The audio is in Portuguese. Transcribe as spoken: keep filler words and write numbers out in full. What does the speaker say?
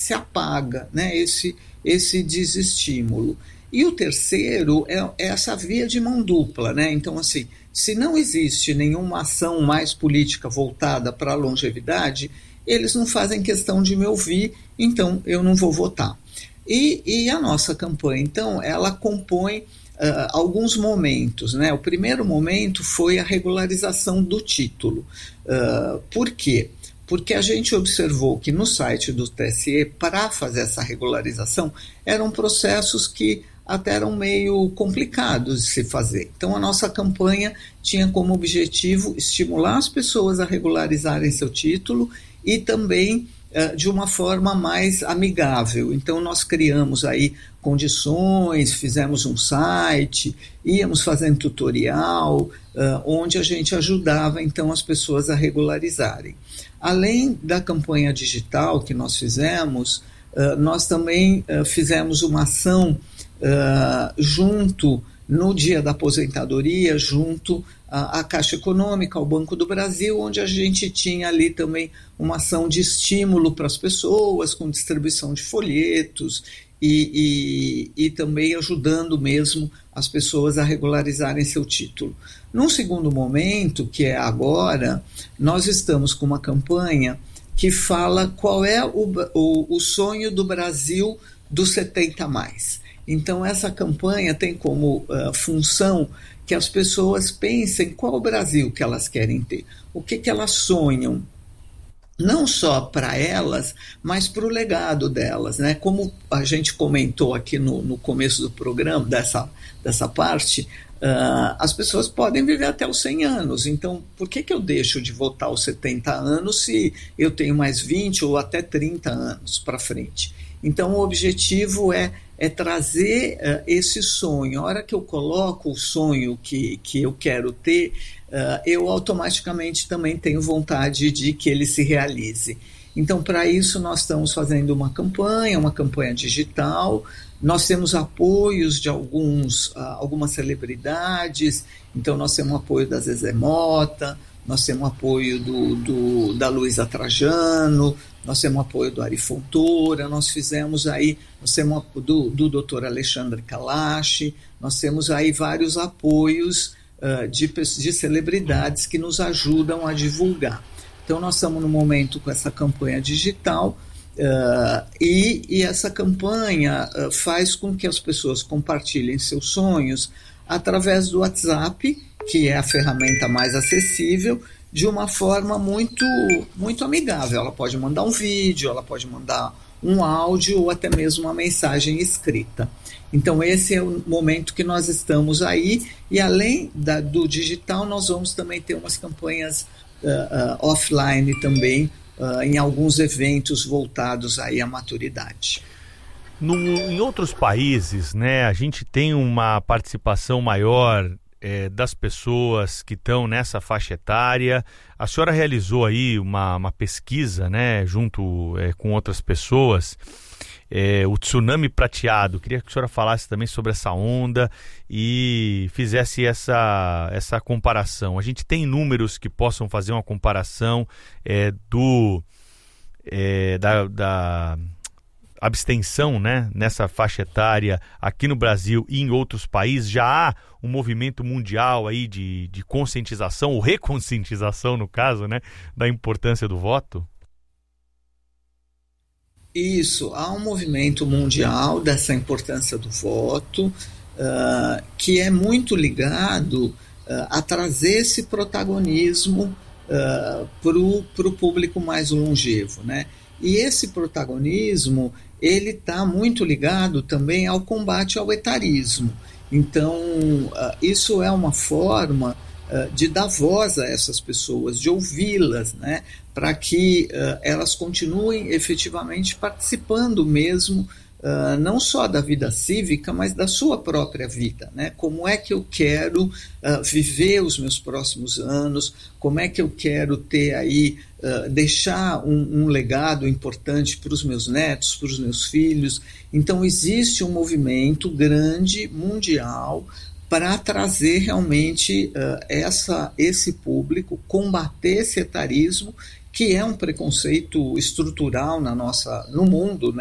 se apaga, né, esse, esse desestímulo. E o terceiro é, é essa via de mão dupla, né? Então, assim, se não existe nenhuma ação mais política voltada para a longevidade, eles não fazem questão de me ouvir, então eu não vou votar. E, e a nossa campanha, então, ela compõe uh, alguns momentos, né? O primeiro momento foi a regularização do título. Uh, por quê? Porque a gente observou que no site do T S E, para fazer essa regularização, eram processos que até eram meio complicados de se fazer. Então, a nossa campanha tinha como objetivo estimular as pessoas a regularizarem seu título e também uh, de uma forma mais amigável. Então, nós criamos aí condições, fizemos um site, íamos fazendo tutorial, uh, onde a gente ajudava, então, as pessoas a regularizarem. Além da campanha digital que nós fizemos, uh, nós também uh, fizemos uma ação uh, junto, no dia da aposentadoria, junto à, à Caixa Econômica, ao Banco do Brasil, onde a gente tinha ali também uma ação de estímulo para as pessoas, com distribuição de folhetos e, e, e também ajudando mesmo as pessoas a regularizarem seu título. Num segundo momento, que é agora, nós estamos com uma campanha que fala qual é o, o, o sonho do Brasil dos setenta a mais. Então, essa campanha tem como uh, função que as pessoas pensem qual o Brasil que elas querem ter, o que, que elas sonham, não só para elas, mas para o legado delas, né? Como a gente comentou aqui no, no começo do programa, dessa, dessa parte, uh, as pessoas podem viver até os cem anos, então por que, que eu deixo de votar aos setenta anos se eu tenho mais vinte ou até trinta anos para frente? Então o objetivo é, é trazer uh, esse sonho. A hora que eu coloco o sonho que, que eu quero ter, uh, eu automaticamente também tenho vontade de que ele se realize. Então, para isso, nós estamos fazendo uma campanha, uma campanha digital. Nós temos apoios de alguns, uh, algumas celebridades. Então, nós temos o apoio da Zezé Mota, nós temos o apoio do, do, da Luísa Trajano, nós temos o apoio do Ari Fontoura, nós fizemos aí, nós temos do, do doutor Alexandre Kalash, nós temos aí vários apoios uh, de, de celebridades que nos ajudam a divulgar. Então, nós estamos no momento com essa campanha digital uh, e, e essa campanha uh, faz com que as pessoas compartilhem seus sonhos através do WhatsApp, que é a ferramenta mais acessível, de uma forma muito, muito amigável. Ela pode mandar um vídeo, ela pode mandar um áudio ou até mesmo uma mensagem escrita. Então esse é o momento que nós estamos aí, e além da, do digital, nós vamos também ter umas campanhas uh, uh, offline também, uh, em alguns eventos voltados aí à maturidade. No, em outros países, né, a gente tem uma participação maior É, das pessoas que estão nessa faixa etária. A senhora realizou aí uma, uma pesquisa, né, junto é, com outras pessoas, é, o tsunami prateado. Queria que a senhora falasse também sobre essa onda e fizesse essa, essa comparação. A gente tem números que possam fazer uma comparação é, do é, da, da abstenção, né, nessa faixa etária aqui no Brasil e em outros países. Já há um movimento mundial aí de, de conscientização, ou reconscientização no caso, né, da importância do voto? Isso, há um movimento mundial dessa importância do voto, uh, que é muito ligado uh, a trazer esse protagonismo uh, para o público mais longevo, né? E esse protagonismo, ele está muito ligado também ao combate ao etarismo. Então, uh, isso é uma forma uh, de dar voz a essas pessoas, de ouvi-las, né, para que uh, elas continuem efetivamente participando mesmo, uh, não só da vida cívica, mas da sua própria vida, né? Como é que eu quero uh, viver os meus próximos anos, como é que eu quero ter aí, uh, deixar um, um legado importante para os meus netos, para os meus filhos. Então existe um movimento grande, mundial, para trazer realmente uh, essa, esse público, combater esse etarismo, que é um preconceito estrutural na nossa, no mundo, né?